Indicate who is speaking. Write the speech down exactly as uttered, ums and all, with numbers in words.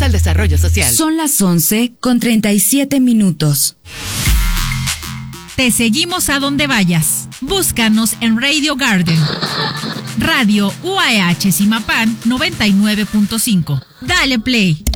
Speaker 1: al desarrollo social.
Speaker 2: Son las once con treinta y siete minutos.
Speaker 3: Te seguimos a donde vayas. Búscanos en Radio Garden. Radio U A H Zimapán noventa y nueve punto cinco. Dale play.